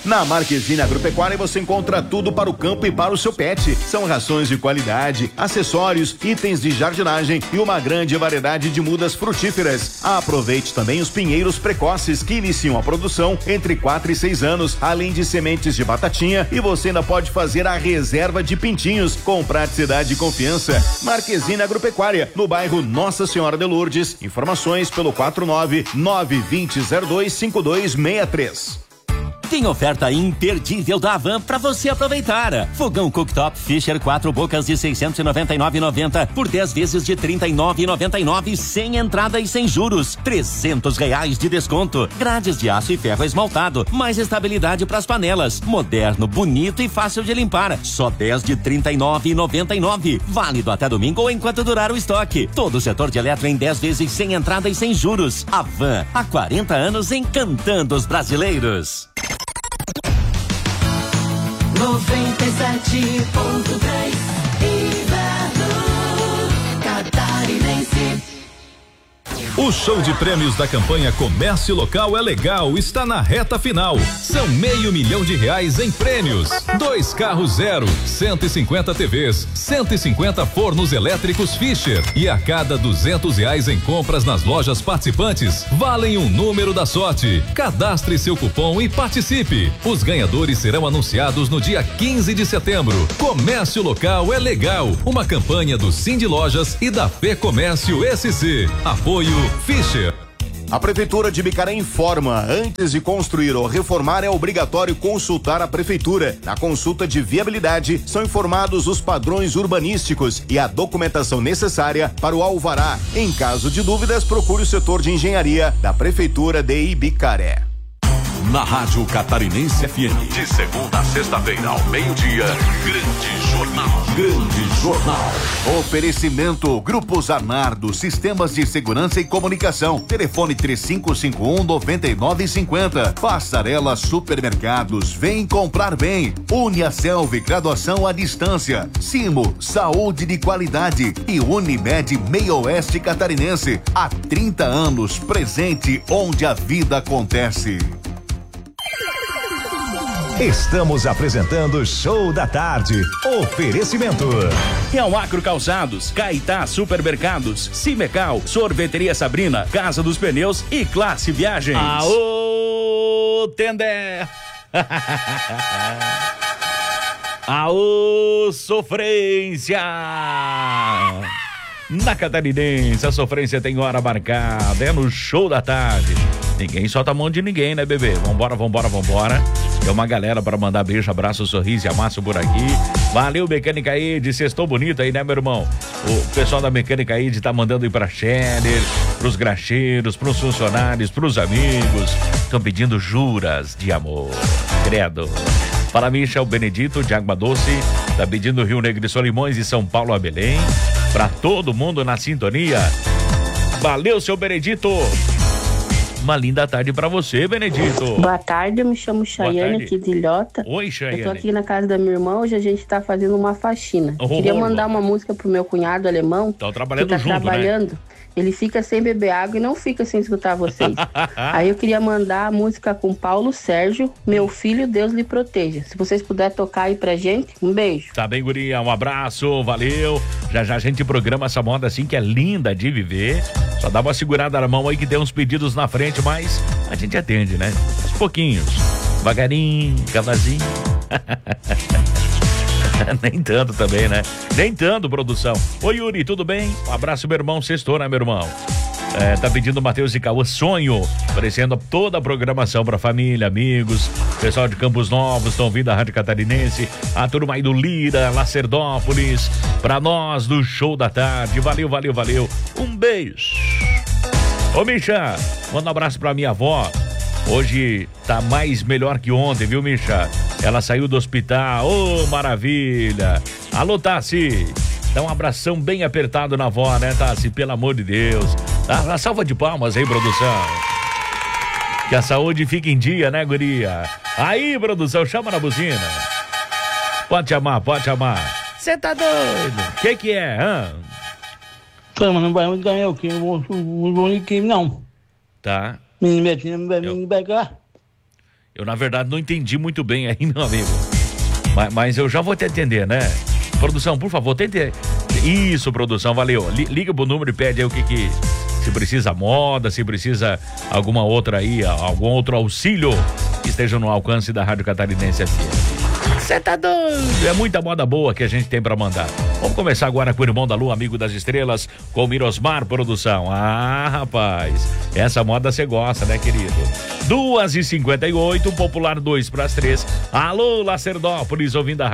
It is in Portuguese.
Na Marquezine Agropecuária você encontra tudo para o campo e para o seu pet. São rações de qualidade, acessórios, itens de jardinagem e uma grande variedade de mudas frutíferas. Aproveite também os pinheiros precoces que iniciam a produção entre 4 e 6 anos, além de sementes de batatinha, e você ainda pode fazer a reserva de pintinhos com praticidade e confiança. Marquezine Agropecuária, no bairro Nossa Senhora de Lourdes. Informações pelo 49920025263. Tem oferta imperdível da Havan pra você aproveitar. Fogão cooktop Fisher 4 bocas de 699,90 por 10 vezes de 39,99 sem entrada e sem juros. R$300 de desconto. Grades de aço e ferro esmaltado. Mais estabilidade pras panelas. Moderno, bonito e fácil de limpar. Só 10 de 39,99. Válido até domingo ou enquanto durar o estoque. Todo o setor de eletro em 10 vezes sem entrada e sem juros. Havan, há 40 anos encantando os brasileiros. 97.3 Inverno Catarinense. O show de prêmios da campanha Comércio Local é Legal está na reta final. São R$500 mil em prêmios. 2 carros zero, 150 TVs, 150 fornos elétricos Fisher. E a cada R$200 em compras nas lojas participantes, valem um número da sorte. Cadastre seu cupom e participe. Os ganhadores serão anunciados no dia 15 de setembro. Comércio Local é Legal. Uma campanha do Cindy Lojas e da Fê Comércio SC. Apoio Fisher. A Prefeitura de Bicaré informa: antes de construir ou reformar é obrigatório consultar a Prefeitura. Na consulta de viabilidade são informados os padrões urbanísticos e a documentação necessária para o alvará. Em caso de dúvidas, procure o setor de engenharia da Prefeitura de Ibicaré. Na Rádio Catarinense FM, de segunda a sexta-feira ao meio-dia, Grande Jornal. Grande Jornal. Oferecimento Grupo Zanardo, Sistemas de Segurança e Comunicação. Telefone 3551-9950. Passarela Supermercados, vem comprar bem. Uniaselv, graduação à distância. Simo, saúde de qualidade. E Unimed Meio Oeste Catarinense. Há 30 anos, presente onde a vida acontece. Estamos apresentando Show da Tarde. Oferecimento. Real Agro Calçados, Caetá Supermercados, Cimecal, Sorveteria Sabrina, Casa dos Pneus e Classe Viagens. Aô, Tender! Aô, sofrência! Na Catarinense, a sofrência tem hora marcada, é no Show da Tarde. Ninguém solta a mão de ninguém, né, bebê? Vambora. Tem uma galera para mandar beijo, abraço, sorriso e amasso por aqui. Valeu, Mecânica Ed, sextou bonito aí, né, meu irmão? O pessoal da Mecânica Ed tá mandando ir pra Scherer, pros graxeiros, pros funcionários, pros amigos. Estão pedindo juras de amor. Credo. Fala, Michel Benedito, de Água Doce. Tá pedindo Rio Negro de Solimões e São Paulo a Belém. Pra todo mundo na sintonia. Valeu, seu Benedito. Uma linda tarde pra você, Benedito. Boa tarde, eu me chamo Chayane aqui de Ilhota. Oi, Chayane. Eu tô aqui na casa da minha irmã, hoje a gente tá fazendo uma faxina. Queria mandar uma música pro meu cunhado alemão. Estão trabalhando que tá junto, trabalhando. Né? Ele fica sem beber água e não fica sem escutar vocês. Aí eu queria mandar a música com Paulo Sérgio, Meu Filho, Deus lhe proteja. Se vocês puderem tocar aí pra gente, um beijo. Tá bem, guria, um abraço, valeu. Já a gente programa essa moda assim que é linda de viver. Só dá uma segurada na mão aí que tem uns pedidos na frente, mas a gente atende, né? Aos pouquinhos, devagarinho, cavazinho. Nem tanto também, né? Nem tanto, produção. Oi, Yuri, tudo bem? Um abraço, meu irmão. Sextou, né, meu irmão? Tá pedindo Matheus e Cauã Sonho, oferecendo toda a programação pra família, amigos, pessoal de Campos Novos, estão vindo a Rádio Catarinense, a turma aí do Lira, Lacerdópolis, pra nós do Show da Tarde. Valeu. Um beijo. Ô, Micha, manda um abraço pra minha avó. Hoje tá mais melhor que ontem, viu, Micha? Ela saiu do hospital, maravilha. Alô, Tassi, dá um abração bem apertado na avó, né, Tassi? Pelo amor de Deus. Tá, salva de palmas aí, produção. Que a saúde fique em dia, né, guria? Aí, produção, chama na buzina. Pode chamar. Você tá doido? O que é, hã? Mas não vai ganhar o quê? Não vou nem não. Tá. Menino Betinho não vai vir pegar. Eu, na verdade, não entendi muito bem aí, meu amigo. Mas eu já vou te entender, né? Produção, por favor, tente. Isso, produção, valeu. Liga pro número e pede aí o que se precisa moda, se precisa alguma outra aí, algum outro auxílio que esteja no alcance da Rádio Catarinense FM. Você tá doido? É muita moda boa que a gente tem pra mandar. Vamos começar agora com o Irmão da Lua, Amigo das Estrelas, com o Mirosmar Produção. Ah, rapaz, essa moda você gosta, né, querido? 2h58, popular 2 pras 3. Alô, Lacerdópolis, ouvindo a